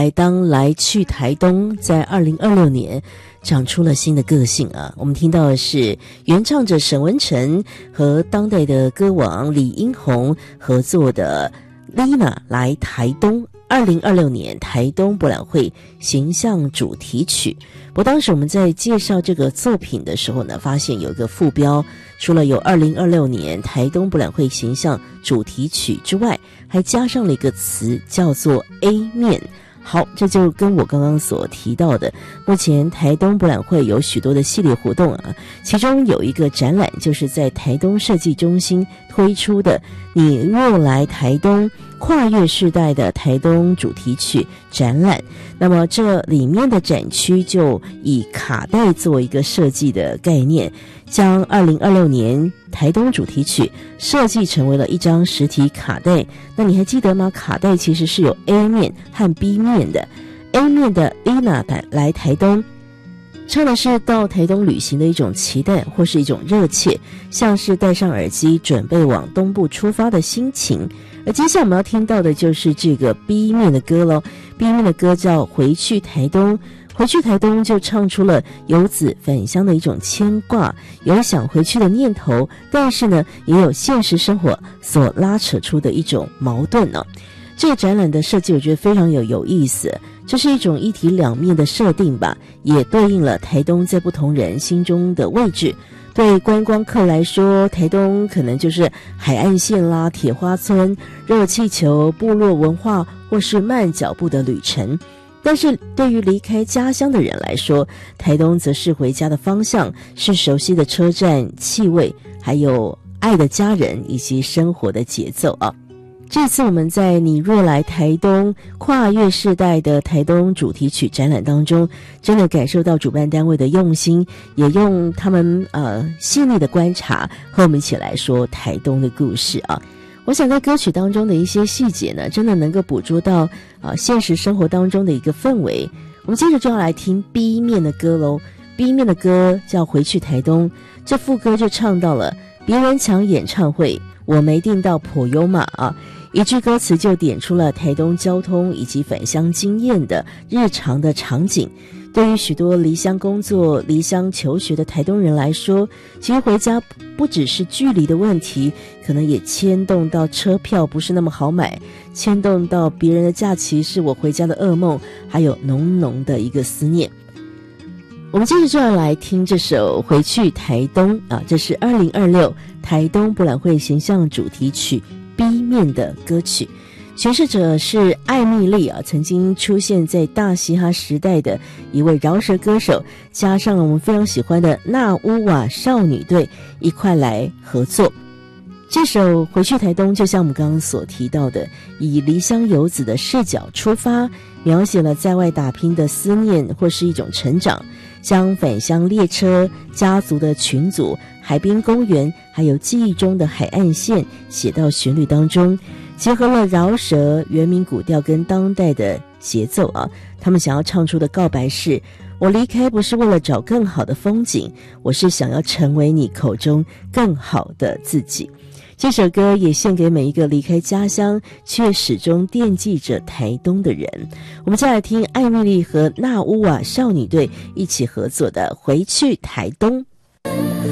来当来去台东在2026年长出了新的个性啊。我们听到的是原唱者沈文程和当代的歌王李英宏合作的 Lina 来台东2026年台东博览会形象主题曲。不过当时我们在介绍这个作品的时候呢，发现有一个副标，除了有2026年台东博览会形象主题曲之外，还加上了一个词叫做 A 面。好，这就跟我刚刚所提到的，目前台东博览会有许多的系列活动啊，其中有一个展览就是在台东设计中心推出的你若来台东跨越世代的台东主题曲展览。那么这里面的展区就以卡带做一个设计的概念，将2026年台东主题曲设计成为了一张实体卡带。那你还记得吗？卡带其实是有 A 面和 B 面的。A 面的 Lina 来台东，唱的是到台东旅行的一种期待或是一种热切，像是戴上耳机准备往东部出发的心情。而接下来我们要听到的就是这个 B 面的歌咯。 B 面的歌叫回去台东。回去台东就唱出了游子返乡的一种牵挂，有想回去的念头，但是呢也有现实生活所拉扯出的一种矛盾呢。这个展览的设计我觉得非常有意思，这是一种一体两面的设定吧，也对应了台东在不同人心中的位置。对观光客来说，台东可能就是海岸线啦、铁花村、热气球、部落文化或是慢脚步的旅程。但是对于离开家乡的人来说，台东则是回家的方向，是熟悉的车站气味，还有爱的家人以及生活的节奏啊。这次我们在你若来台东跨越世代的台东主题曲展览当中，真的感受到主办单位的用心，也用他们细腻的观察和我们一起来说台东的故事啊。我想在歌曲当中的一些细节呢，真的能够捕捉到现实生活当中的一个氛围。我们接着就要来听 B 面的歌咯。 B 面的歌叫回去台东，这副歌就唱到了别人抢演唱会，我没订到颇优嘛啊，一句歌词就点出了台东交通以及返乡经验的日常的场景。对于许多离乡工作、离乡求学的台东人来说，其实回家不只是距离的问题，可能也牵动到车票不是那么好买，牵动到别人的假期是我回家的噩梦，还有浓浓的一个思念。我们接着就要来听这首回去台东啊，这是2026台东博览会形象主题曲 B 面的歌曲。诠释者是艾蜜莉啊，曾经出现在大嘻哈时代的一位饶舌歌手，加上了我们非常喜欢的纳乌瓦少女队一块来合作。这首回去台东就像我们刚刚所提到的，以离乡游子的视角出发，描写了在外打拼的思念或是一种成长，将返乡列车、家族的群组、海滨公园还有记忆中的海岸线写到旋律当中，结合了饶舌、原民古调跟当代的节奏啊。他们想要唱出的告白是：我离开不是为了找更好的风景，我是想要成为你口中更好的自己。这首歌也献给每一个离开家乡却始终惦记着台东的人。我们再来听艾蜜莉和纳乌瓦少女队一起合作的《回去台东》。